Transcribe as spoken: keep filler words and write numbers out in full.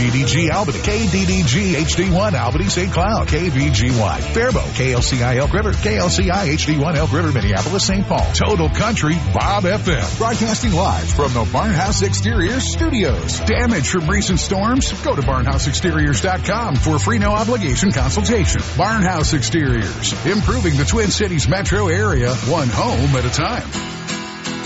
G D G Albany, K D D G H D one Albany Saint Cloud, K V G Y Faribault, K L C I Elk River, K L C I H D one Elk River, Minneapolis, Saint Paul. Total Country Bob F M. Broadcasting live from the Barnhouse Exteriors Studios. Damage from recent storms? Go to barnhouse exteriors dot com for a free no obligation consultation. Barnhouse Exteriors, improving the Twin Cities metro area, one home at a time.